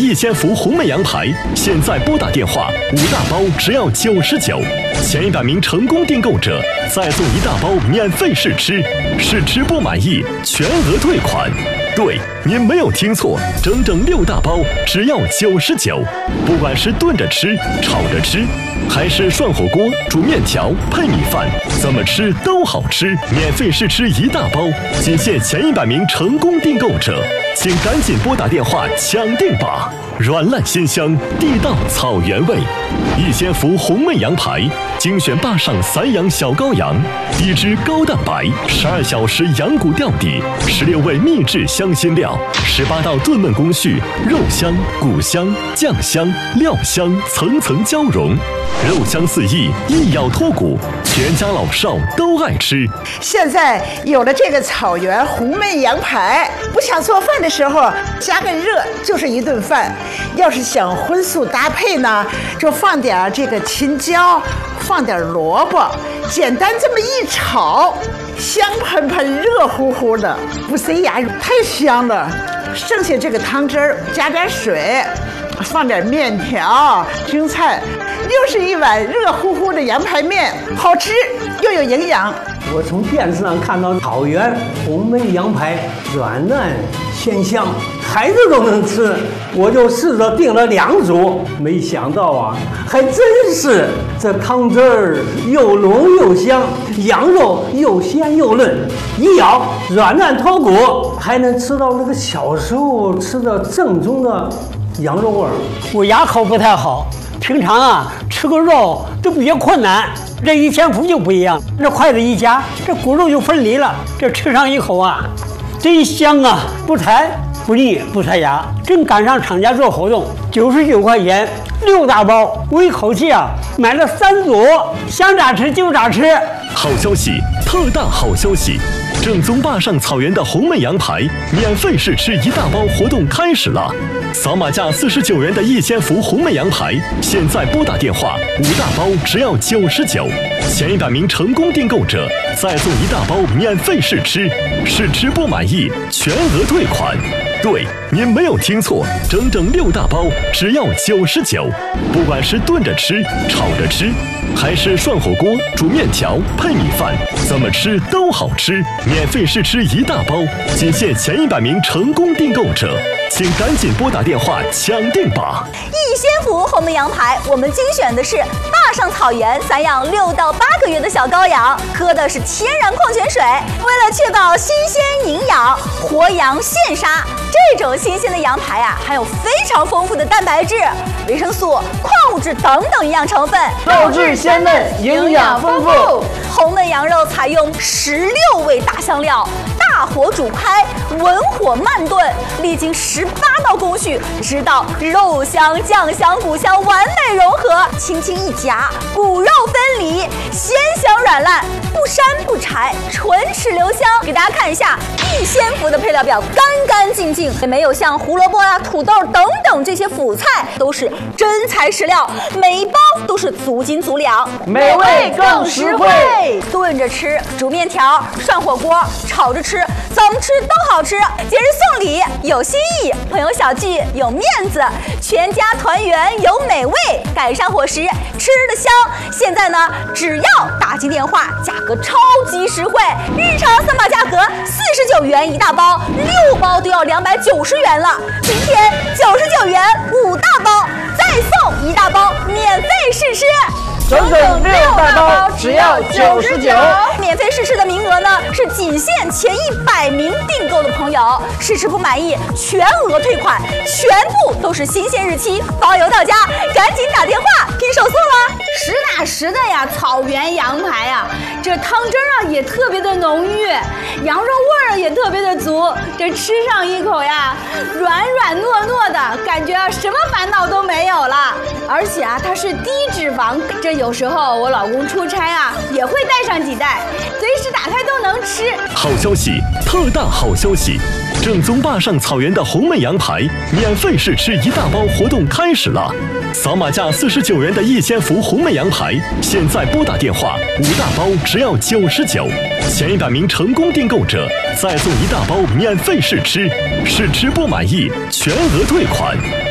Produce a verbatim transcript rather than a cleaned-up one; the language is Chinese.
逸仙福红焖羊排，现在拨打电话，五大包只要九十九，前一百名成功订购者再送一大包免费试吃，试吃不满意全额退款。对，您没有听错，整整六大包只要九十九，不管是炖着吃、炒着吃，还是涮火锅、煮面条、配米饭，怎么吃都好吃。免费试吃一大包，仅限前一百名成功订购者，请赶紧拨打电话抢订吧！软烂鲜香，地道草原味，逸仙福红焖羊排，精选坝上散养小羔羊，一只高蛋白，十二小时羊骨吊底，十六味秘制香辛料，十八道炖焖工序，肉香、骨香、酱香、料香层层交融，肉香四溢，一咬脱骨，全家老少都爱吃。 现在有了这个草原红焖羊排，不想做饭的时候加个热就是一顿饭。要是想荤素搭配呢，就放点这个青椒，放点萝卜，简单这么一炒，香喷喷、热乎乎的，不塞牙，太香了。剩下这个汤汁儿，加点水，放点面条、青菜，又是一碗热乎乎的羊排面，好吃又有营养。 我从电视上看到草原红焖羊排软嫩鲜香，孩子都能吃，我就试着订了两组，没想到啊，还真是这汤汁儿又浓又香，羊肉又鲜又嫩，一咬软烂脱骨，还能吃到那个小时候吃的正宗的羊肉味儿。 我牙口不太好，平常啊吃个肉都比较困难，这逸仙福就不一样，这筷子一夹，这骨肉就分离了，这吃上一口啊，真香啊，不柴不腻不塞牙。正赶上厂家做活动，九十九块钱六大包，我一口气啊买了三组，想咋吃就咋吃。 好消息，特大好消息！正宗坝上草原的红焖羊排免费试吃一大包活动开始了。扫码价四十九元的逸仙福红焖羊排，现在拨打电话，五大包只要九十九，前一百名成功订购者再送一大包免费试吃，试吃不满意全额退款。对，您没有听错，整整六大包只要九十九，不管是炖着吃、炒着吃，还是涮火锅、煮面条、配米饭，怎么吃都好吃。免费试吃一大包，仅限前一百名成功订购者，请赶紧拨打电话抢订吧！ 逸仙福红焖羊排，我们精选的是坝上草原散养六到八个月的小羔羊，喝的是天然矿泉水。为了确保新鲜营养，活羊现杀。这种新鲜的羊排啊，含有非常丰富的蛋白质、维生素、矿物质等等营养成分， 肉质鲜嫩，营养丰富。 红焖羊肉采用十六味大香料，大火煮开，文火慢炖，历经十八道工序，直到肉香、酱香、骨香完美融合，轻轻一夹，骨肉分离，鲜香软烂，不膻不柴，唇齿留香。给大家看一下逸仙福的配料表，干干净净，也没有像胡萝卜啊、土豆等等这些辅菜，都是真材实料，每一包都是足斤足两， 美味更实惠。 炖着吃、煮面条、涮火锅、炒着吃，怎么吃都好吃。节日送礼有新意，朋友小聚有面子，全家团圆有美味，赶上伙食吃得香。现在呢，只要打进电话，价格超级实惠，日常三码价格四十九元一大包，六包都要两百九十元了。今天九十九元五大包，再送一大包免费试吃。 整整六大包只要九十九， 免费试吃的名额呢是仅限前一百名订购的朋友，试吃不满意全额退款，全部都是新鲜日期，包邮到家，赶紧打电话拼手速了。 实打实的呀，草原羊排啊，这汤汁儿啊也特别的浓郁，羊肉味儿也特别的足，这吃上一口呀，软软糯糯的感觉啊，什么烦恼都没有了。而且啊，它是低脂肪，这有时候我老公出差啊，也会带上几袋，随时打开都能吃。 好消息，特大好消息！正宗坝上草原的红焖羊排免费试吃一大包活动开始了。扫码价四十九元的逸仙福红焖羊排，现在拨打电话，五大包只要九十九，前一百名成功订购者再送一大包免费试吃，试吃不满意全额退款。